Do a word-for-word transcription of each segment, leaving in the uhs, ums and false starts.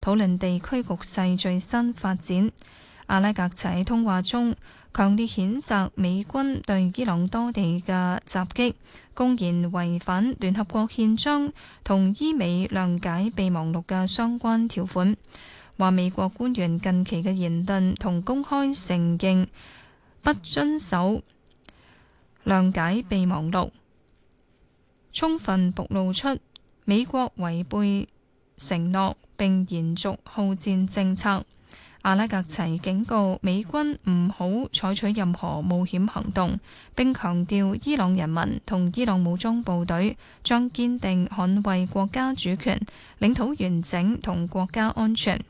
討論地區局勢最新發展。阿拉格齊喺通話中強烈譴責美軍對伊朗多地嘅襲擊，公然違反聯合國憲章同伊美諒解備忘錄嘅相關條款，話美國官員近期嘅言論同公開承認不遵守諒解備忘錄，充分暴露出美國違背承諾並延續好戰政策。阿拉格齊警告美軍唔好採取任何冒險行動，並強調伊朗人民同伊朗武裝部隊將堅定捍衛國家主權、領土完整同國家安全。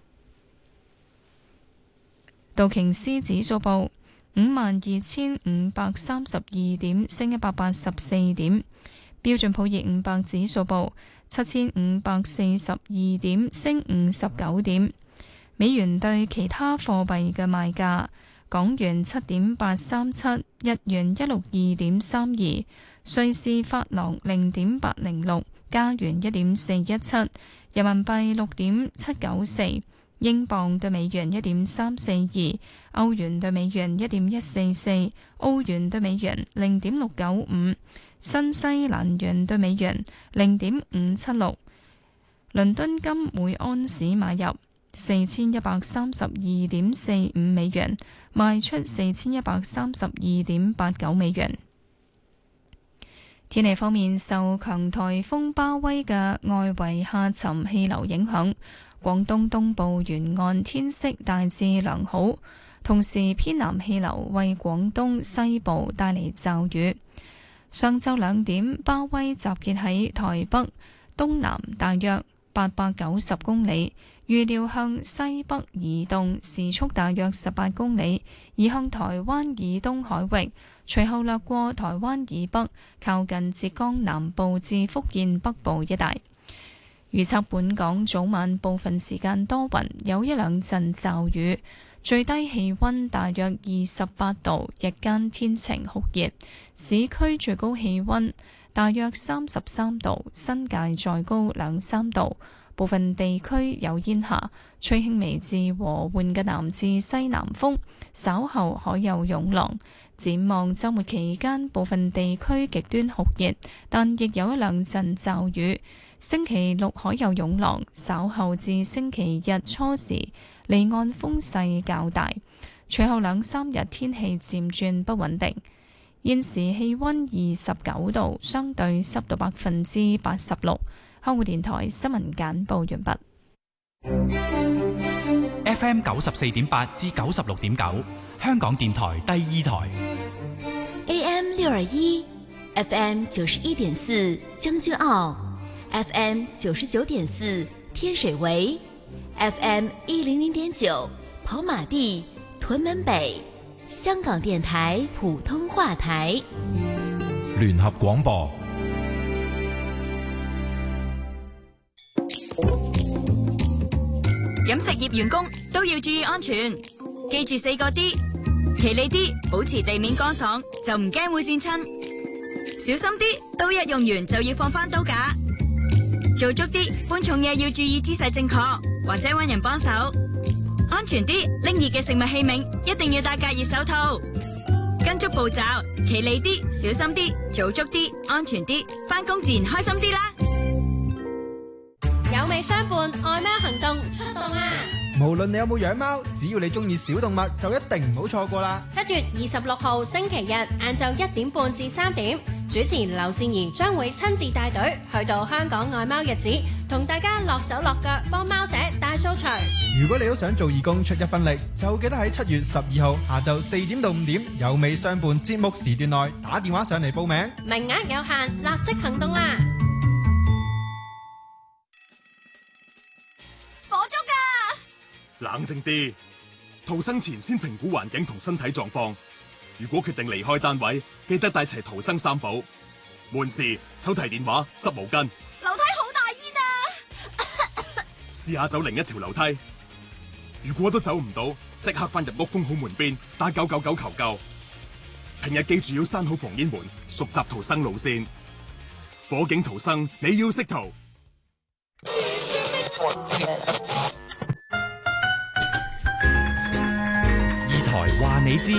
道瓊斯指數報五萬二千五百三十二點，升一百八十四點。標準普爾五百指數報七千五百四十二點，升五十九點。美元對其他貨幣嘅賣價：港元七點八三七，日元一六二點三二，瑞士法郎零點八零六，加元一點四一七，人民幣六點七九四，英鎊對美元一點三四二，歐元對美元一點一四四，澳元對美元零點六九五，新西蘭元對美元零點五七六。倫敦金每安士買入四千一百三十二點四五美元，賣出四千一百三十二點八九美元。天氣方面，受強颱風巴威嘅外圍下沉氣流影響，廣東東部沿岸天色大致良好，同時偏南氣流為廣東西部帶嚟驟雨。上晝兩點，巴威集結喺台北東南大約八百九十公里，預料向西北移動，時速大約十八公里，移向台灣以東海域，隨後掠過台灣以北，靠近浙江南部至福建北部一帶。預測本港早晚部分時間多雲，有一兩陣驟雨，最低氣溫大約二十八度，日間天晴酷熱，市區最高氣溫大約三十三度，新界再高兩三度。部分地區有煙霞，吹輕微至和緩嘅南至西南風，稍後海有湧浪。展望週末期間，部分地區極端酷熱，但亦有一兩陣驟雨。星期六海有湧浪，稍後至星期日初時離岸風勢較大。隨後兩三日天氣漸轉不穩定。現時氣溫二十九度，相對濕度百分之八十六。香港電台新聞簡報完畢。 F M 九十四點八至九十六點九，香港電台第二台。 A M 六二一 ，F M 九十一點四將軍澳 ，F M 九十九點四天水圍 ，F M 一零零點九跑馬地屯門北，香港電台普通話台。 聯合廣播。 飲食業員工都要注意安全，記住四個 D， 企理啲，保持地面乾爽，就唔驚會跣親；小心啲，刀一用完就要放返刀架；做足啲，搬重嘢要注意姿勢正確，或者搵人幫手；安全啲，拎熱嘅食物器皿一定要戴隔熱手套。跟足步驟，企理啲，小心啲，做足啲，安全啲，返工自然開心啲啦。 有味相伴，愛貓行動出動啦！ 無論你有冇養貓，只要你中意小動物，就一定唔好錯過啦！ 七月二十六號星期日晏晝一點半至三點，主持劉善儀將會親自帶隊去到香港愛貓日子，同大家落手落腳幫貓寫大掃除。 如果你都想做義工出一分力，就記得喺七月十二號下晝四點到五點有味相伴節目時段內打電話上嚟報名， 名額有限，立即行動啦！ 冷靜啲，逃生前先評估環境同身體狀況。如果決定離開單位，記得帶齊逃生三寶：門匙、手提電話、濕毛巾。 樓梯好大煙啊！ 試下走另一條樓梯。如果都走唔到，即刻翻入屋封好門邊，打九九九求救。平日記住要閂好防煙門，熟習逃生路線。火警逃生，你要識逃。 話你知。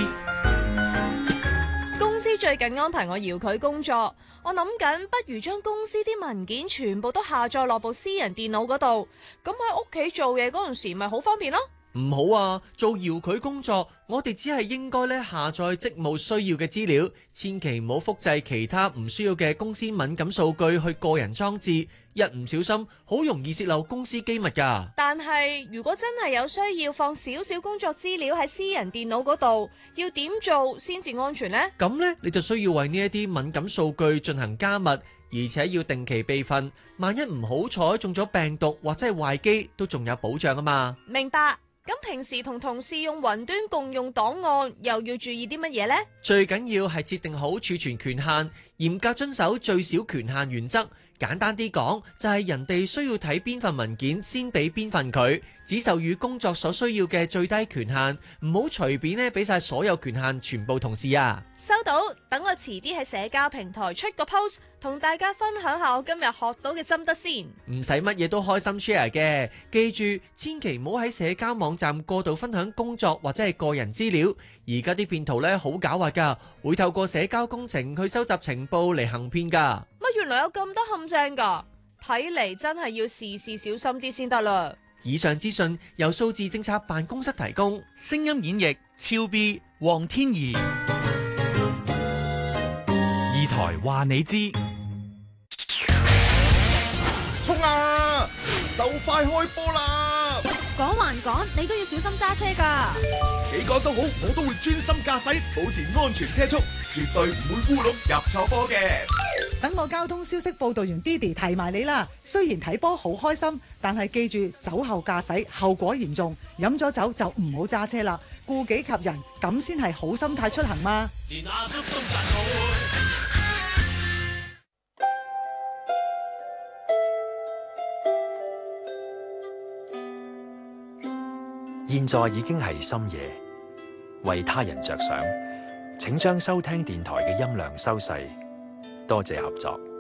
公司最近安排我遙距工作，我諗緊不如將公司啲文件全部都下載落部私人電腦嗰度，咁喺屋企做嘢嗰陣時咪好方便咯。 唔好啊，做遙距工作，我哋只係應該咧下載職務需要嘅資料，千祈唔好複製其他唔需要嘅公司敏感數據去個人裝置，一唔小心好容易洩漏公司機密㗎。 但係如果真係有需要放少少工作資料喺私人電腦嗰度，要點做先至安全呢？ 咁呢，你就需要為呢一啲敏感數據進行加密，而且要定期備份，萬一唔好彩中咗病毒或者係壞機，都仲有保障啊嘛。 明白。咁平時同同事用雲端共用檔案，又要注意啲乜嘢呢？ 最緊要係設定好儲存權限，嚴格遵守最小權限原則。簡單啲講，就係人哋需要睇邊份文件，先俾邊份佢，只授予工作所需要嘅最低權限，唔好隨便咧俾晒所有權限全部同事啊！ 收到，等我遲啲喺社交平台出個 post，同大家分享下我今日學到嘅心得先。 唔使乜嘢都開心 share 嘅，記住千祈唔好喺社交網站過度分享工作或者係個人資料。而家啲騙徒咧好狡猾噶，會透過社交工程去收集情報嚟行騙噶。 乜原來有咁多陷阱噶？睇嚟真係要事事小心啲先得啦。 以上資訊由數字政策辦公室提供， 聲音演繹超 B 黃天怡。二台話你知。 衝啊！就快開波啦！ 講還講，你都要小心揸車㗎。 幾講都好，我都會專心駕駛，保持安全車速，絕對唔會烏龍入錯波嘅。 等我交通消息報導員 Didi 提埋你啦。雖然睇波好開心，但係記住酒後駕駛後果嚴重，飲咗酒就唔好揸車啦，顧己及人，咁先係好心態出行嘛。 現在已經係深夜，為他人着想，請將收聽電台嘅音量收細，多謝合作。